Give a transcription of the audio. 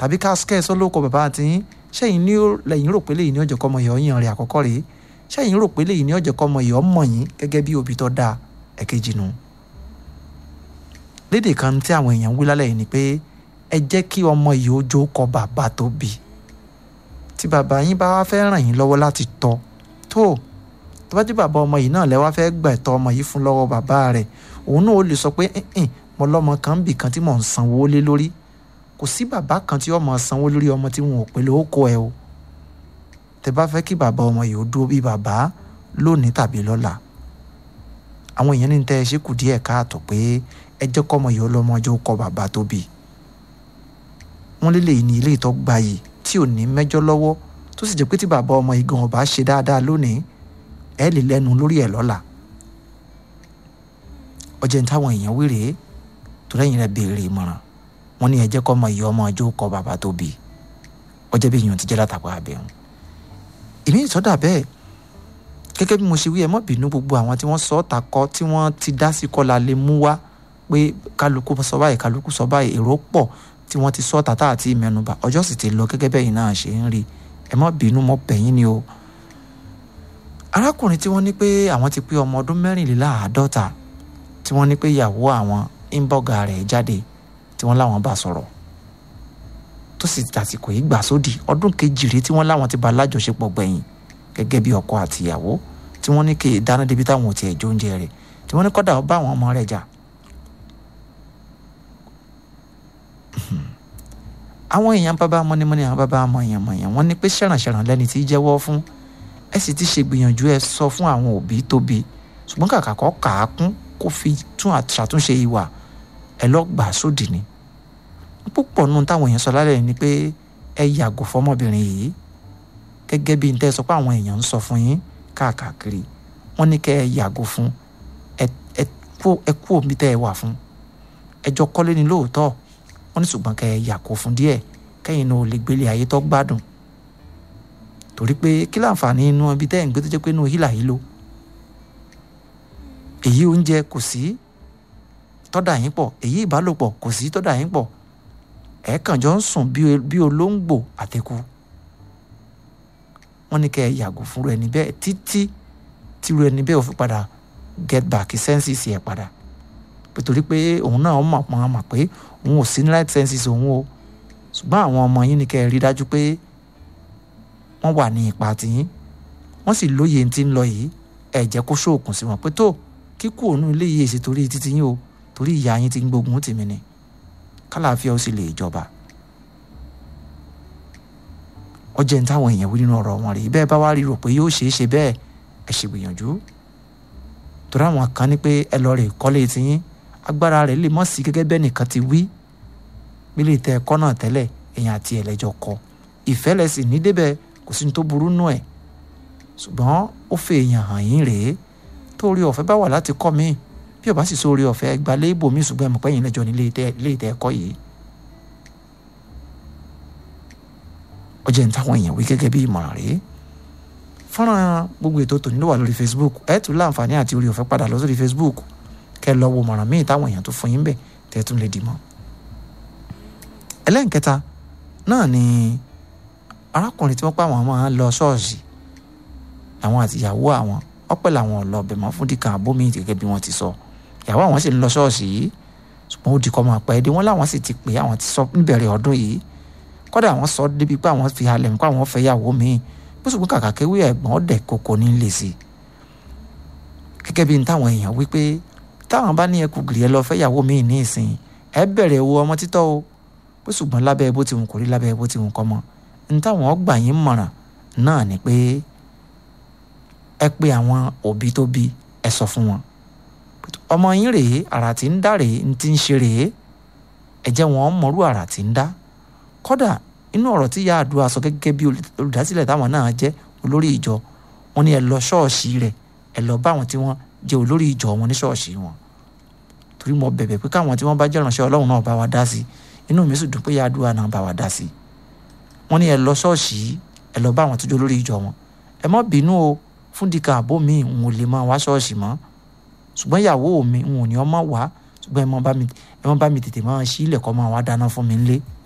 tàbí ká skẹ́ sọ lóko bàbá àti yín ṣẹ́yìn ní lẹ́yìn rò pé lẹ́yìn ní ọjọ́ kọ́mọ yọ̀ yàn rẹ̀ àkọ́kọ́ rèé ṣẹ́yìn rò pé lẹ́yìn ní ọjọ́ kọ́mọ yọ̀ mọ̀ yín gẹ́gẹ́ bí òbí tó dáa ẹ̀kejì nu. lédè kan tí àwọn èèyàn wí lálẹ́ yìí ni pé ẹ jẹ́ kí ọmọ yìí ó jókòó bàbá tó bí tí bàbá yín bá wá fẹ́ ràn yín lọ́wọ́ láti tọ́ tó bá jẹ́ bàbá ọmọ yìí náà lẹ wá fẹ́ gbẹ̀tọ́ ọmọ yìí fún lọ́wọ́ bàbá rẹ̀ òun náà ó lè sọ pé mo lọ́mọ kan bì kan tí mò ń sanwó lé lórí kò sí bàbá kan tí ọmọ sanwó lórí ọmọ tí wọn ò pè lóko ẹ o tẹ bá fẹ́ kí bàbá ọmọ yìí ó dúró bí bàbá lónìí tàbí lọ́la àwọn èèyàn ní tẹ́ ẹ ṣe kù díẹ̀ káàtó pé ẹ jẹ́ kọ́mọ yìí ó lọ́mọ ọjọ́ kọ́ bàbá tó bí wọ́n lélẹ̀ ní ilé ìtọ́ gbayì tí ò ní mẹ́jọ lọ́wọ́ tó sì jẹ́ pé tí bàbá ọmọ yìí gan ọba ṣe dáadáa lónìí ẹ lè lẹ́nu lórí ẹ̀ lọ́la ọjọ́ ní táwọn èèyàn wí rèé tó lẹ́yìn rẹ̀ béèrè ìmọ̀ràn wọ́n ní ẹ jẹ́ kọ́mọ yìí ọmọ ọjọ́ kọ́ bàbá tó bí ọjọ́ bí èèyàn ti jẹ́ látàkọ́ abẹ́hùn èmi ìsọdà bẹ́ẹ̀ gẹ́gẹ́ bí mo ṣe wí ẹ mọ́ bínú gbogbo àwọn tí wọ́n sọ ọ́ takọ́ tí wọ́n ti dá sí kọ́la lè mú wá pé kálukú sọ báyìí èrò pọ̀ tí wọ́n ti sọ tàtà àti ìmẹ́nubà ọjọ́ sì ti lọ gẹ́gẹ́ bẹ́yìn náà ṣe ń rí ẹ má bínú mọ́ bẹ̀yìn ni o. arákùnrin tí wọ́n ní pé àwọn ti pé ọmọ ọdún 54 tí wọ́n ní pé ìyàwó àwọn ń bọ́gà rẹ̀ jáde tí wọ́n láwọn bá sọ̀rọ̀ tó sì tàsìkò yìí gbà sódì ọdún kejì rèé tí wọ́n láwọn ti bá lájọṣepọ̀ gbẹ̀yìn gẹ́gẹ́ bí ọkọ àti ìyàwó tí wọ́n ní kí dáná débi táwọn ò tiẹ̀ jó oúnjẹ rẹ̀ tí wọ́n ní kọ́dà ó bá àwọn ọmọ rẹ̀ jà. àwọn èèyàn bàbá mọ́nímọ́ní àwọn bàbá mọ̀yànmọ̀yàn wọ́n ní pé ṣẹ̀rànṣẹ̀ràn lẹ́ni tí í jẹ́wọ́ fún ẹ sì ti ṣègbìyànjú ẹ sọ fún àwọn òbí tóbi ṣùgbọ́n kàkà kọ́ kàákún kó fi ṣàtúnṣe ìwà ẹ lọ gbà sódì ni. púpọ̀ nù táwọn èèyàn sọ lálẹ́ ni pé ẹ yàgò fọmọbìnrin yìí gẹ́gẹ́ bí n tẹ́ sọ pé àwọn èèyàn ń sọ fún yín káàkiri wọ́n ní kẹ́ ẹ yàgò fún ẹ kú omi tẹ́ ẹ wà fún ẹjọ́ kọ́lé ni lóòótọ́ wọ́n ní ṣùgbọ́n kẹ́ ẹ yàgò fún díẹ̀ kẹ́yìn náà ò lè gbélé ayé tó gbádùn torí pé kí láǹfààní inú ibi tẹ́ ẹ̀ ń gbé tó jẹ́ pé inú hílà yìí ló èyí oúnjẹ kò sí tọ́dà yín pọ̀ èyí ìbálòpọ̀ kò sí tọ́dà yín pọ̀ ẹ̀ kàn jọ ń sùn bí olóńgbò àtẹ̀kù wọ́n ní kẹ́ ẹ yàgò fún ẹni bẹ́ẹ̀ títí tí ẹni bẹ́ẹ̀ ò fi padà get back senses ẹ̀ padà nítorí pé òun náà mọ̀ pé òun ò sí ní right senses òun o ṣùgbọ́n àwọn ọmọ yín ní kẹ́ ẹ rí dájú pé wọ́n wà ní ipa tiyín wọ́n sì lóye tí ń lọ yìí ẹ jẹ́ kó ṣóòkùn sí wọn pé tó kíkú òun ilé yìí èsì torí títí yín o torí ìyá yín ti ń gbógun tèmi ni kálàáfíà ó sì lè jọba ọjọ́ ní táwọn èèyàn wí nínú ọ̀rọ̀ wọn rèé bẹ́ẹ̀ bá wá rí rò pé yóò ṣeé ṣe bẹ́ẹ̀ ẹ ṣègbìyànjú torí àwọn kan ní pé ẹ lọ rè kọ́lé tiyín agbára rẹ̀ lè mọ̀ sí gẹ́gẹ́ bẹ́ẹ̀ nìkan ti wí bílẹ̀ tẹ ẹ̀kọ́ náà tẹ́lẹ̀ èèyàn àti ẹ̀lẹ́jọ́ kọ ìfẹ́ lẹ̀ sì ní débẹ̀ kò sí ní tó burú nù ẹ̀ ṣùgbọ́n ó fẹ́ èèyàn hàn yín rèé tó orí ọ̀fẹ́ bá wà láti kọ́ mi bí ó bá sì sórí ọ̀fẹ́ gba léèbò mi ṣùgbọ́n ẹ̀mọ̀ pẹ́yìn lẹ́jọ́ ní ilé ìtẹ́ ẹ̀kọ́ yìí ọjọ́ ní táwọn èèyàn wí gẹ́gẹ́ bí ìmọ̀ràn rèé fọ́nrán gbogbo ètò tòní ló wà lórí Facebook ẹ tún láǹfààní àti orí ọ̀fẹ́ padà lọ sórí Facebook kẹ́ lọ wo mọ̀ràn míì táwọn èèyàn tó fún yín bẹ̀ tẹ́ tún lè dì mọ́. ẹlẹ́nkẹta náà ni arákùnrin tí wọ́n pa àwọn máa ń lọ ṣọ́ọ̀ṣì àwọn àtìyàwó àwọn ọpẹ́ làwọn ọ̀lọ́ọ̀bẹ̀ mọ́ fún dìkan àbómi gẹ́gẹ́ bí wọ́n ti sọ ìyàwó àwọn sì ń lọ ṣọ́ọ̀ṣì yìí ṣùgbọ́n ó di kọ́ máa pẹ́ dé wọ́n láwọn sì ti pè àwọn ti sọ níbẹ̀rẹ̀ ọdún yìí kọ́dà àwọn sọ débi pé àwọn fi halẹ̀ nípa àwọn fẹ́ yàwó míì bó ṣùgbọ́n kàkà kéwì ẹ̀gbọ́n ọ̀dẹ̀ kòkò ní lè sí gẹ́gẹ́ bí n táwọn èèyàn wí pé táwọn bá ní ẹkù gìrì ẹ lọ fẹ́ yàwó míì ní ìsìn ẹ bẹ̀rẹ̀ wo ọmọ títọ́ o bó ṣùgbọ́n lábẹ́ bó ti wù kó rí lábẹ́ bó ti wù kọ́ mọ́ n táwọn ọgbà yín mọ̀ràn náà ni pé ẹ pé àwọn òbí tó bí ẹ sọ fún wọn ọmọ yín rèé àrà tí ń dá rèé ń ti ń ṣe rèé ẹ jẹ́ wọn mọ̀rú àrà tí ń dá kódà inú ọ̀rọ̀ tí ìyá àdúrà sọ gẹ́gẹ́ bí olùdásílẹ̀ táwọn náà jẹ́ olórí ìjọ wọn ni ẹ lọ ṣọ́ọ̀ṣì rẹ̀ ẹ lọ bá àwọn tí wọ́n jẹ́ olórí ìjọ wọn ní ṣọ́ọ̀ṣì wọn torí mo bẹ̀bẹ̀ pé káwọn tí wọ́n bá jẹ́ ìránṣẹ́ Ọlọ́run náà bá wa dá sí inú mi sì dùn pé ìyá àdúrà náà bá wa dá sí wọn ni ẹ lọ ṣọ́ọ̀ṣì ẹ lọ bá àwọn tó jẹ́ olórí ìjọ wọn ẹ má bínú o fún dìkan àbó mi n ò lè máa wá ṣọ́ọ̀ṣì mọ́ ṣùgbọ́n ìyàwó mi n ò ní ọmọ wá ṣùgbọ́n ẹ má bá mi tètè máa ṣí ilẹ̀kọ́ máa wá dáná fún mi nílé